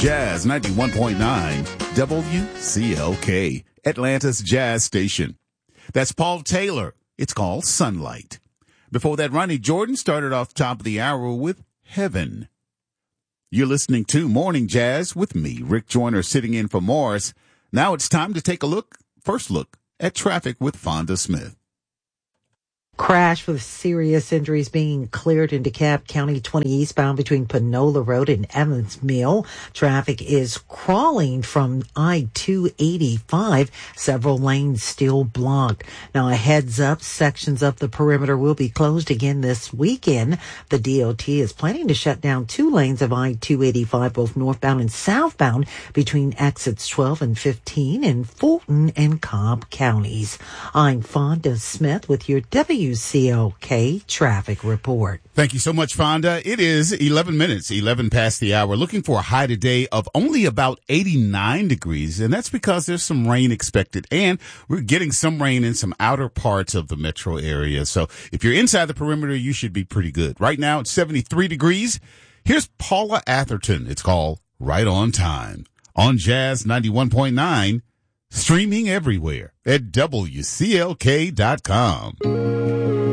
Jazz 91.9 WCLK, Atlanta's Jazz Station. That's Paul Taylor. It's called Sunlight. Before that, Ronnie Jordan started off top of the hour with Heaven. You're listening to Morning Jazz with me, Rick Joyner, sitting in for Morris. Now it's time to take a first look at traffic with Fonda Smith. Crash with serious injuries being cleared in DeKalb County 20 eastbound between Panola Road and Evans Mill. Traffic is crawling from I-285. Several lanes still blocked. Now a heads up, sections of the perimeter will be closed again this weekend. The DOT is planning to shut down 2 lanes of I-285, both northbound and southbound, between exits 12 and 15 in Fulton and Cobb counties. I'm Fonda Smith with your WCLK traffic report. Thank you so much, Fonda. It is 11 past the hour. Looking for a high today of only about 89 degrees, and that's because there's some rain expected, and we're getting some rain in some outer parts of the metro area. So if you're inside the perimeter, you should be pretty good. Right now, it's 73 degrees. Here's Paula Atherton. It's called Right on Time on Jazz 91.9, streaming everywhere at WCLK.com.